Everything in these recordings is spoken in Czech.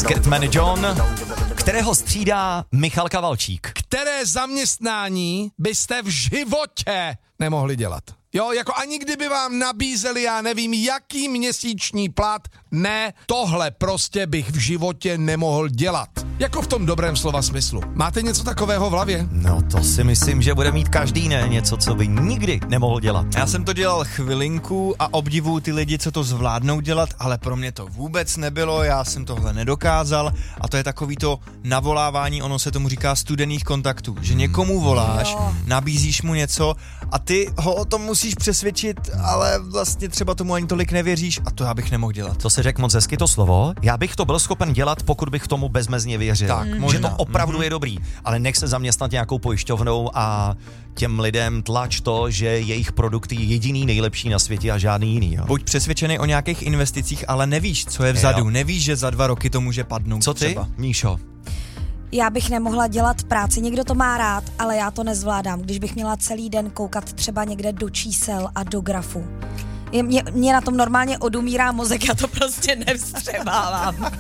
Catman John, kterého střídá Michal Kavalčík. Které zaměstnání byste v životě nemohli dělat? Jo, jako ani kdyby vám nabízeli, já nevím, jaký měsíční plat, ne, tohle prostě bych v životě nemohl dělat. Jako v tom dobrém slova smyslu. Máte něco takového v hlavě? No to si myslím, že bude mít každý, ne? Něco, co by nikdy nemohl dělat. Já jsem to dělal chvilinku a obdivuju ty lidi, co to zvládnou dělat, ale pro mě to vůbec nebylo, já jsem tohle nedokázal a to je takový to navolávání, ono se tomu říká studených kontaktů, že někomu voláš, nabízíš mu něco a ty ho o tom musíš přesvědčit, ale vlastně třeba tomu ani tolik nevěříš a to já bych nemohl dělat. To se řekl moc hezky to slovo. Já bych to byl schopen dělat, pokud bych tomu bezmezně věřil. Tak, že to opravdu je dobrý, ale nech se zaměstnat nějakou pojišťovnou a těm lidem tlač to, že jejich produkt je jediný nejlepší na světě a žádný jiný. Jo. Buď přesvědčený o nějakých investicích, ale nevíš, co je vzadu, nevíš, že za 2 roky to může padnout. Co ty, třeba. Míšo? Já bych nemohla dělat práci, někdo to má rád, ale já to nezvládám, když bych měla celý den koukat třeba někde do čísel a do grafu. Mě na tom normálně odumírá mozek, já to prostě nevstřebávám.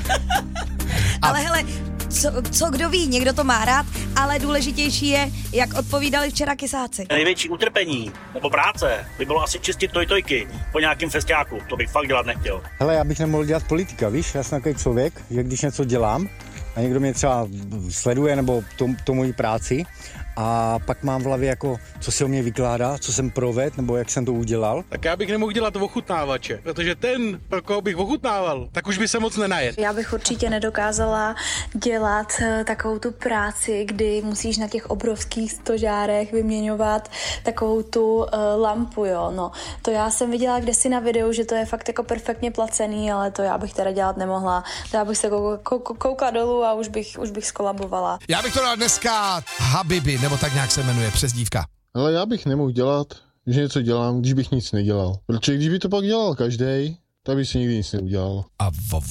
Ale hele, co kdo ví, někdo to má rád, ale důležitější je, jak odpovídali včera kysáci. Největší utrpení nebo práce by bylo asi čistit tojtojky po nějakém festiáku, to bych fakt dělat nechtěl. Hele, já bych nemohl dělat politika, víš, já jsem takový člověk, že když něco dělám a někdo mě třeba sleduje nebo to moji práci a pak mám v hlavě jako, co se o mě vykládá, co jsem provedl nebo jak jsem to udělal. Tak já bych nemohl dělat ochutnávače, protože ten, pro koho bych ochutnával, tak už by se moc nenajet. Já bych určitě nedokázala dělat takovou tu práci, kdy musíš na těch obrovských stožárech vyměňovat takovou tu lampu, jo, no. To já jsem viděla kdesi na videu, že to je fakt jako perfektně placený, ale to já bych teda dělat nemohla. To já bych se koukla dolů a už bych skolabovala. Já bych to dal dneska Habibi, nebo tak nějak se jmenuje přezdívka. Ale já bych nemohl dělat, že něco dělám, když bych nic nedělal. Protože když by to pak dělal každej, tak by si nikdy nic neudělal. A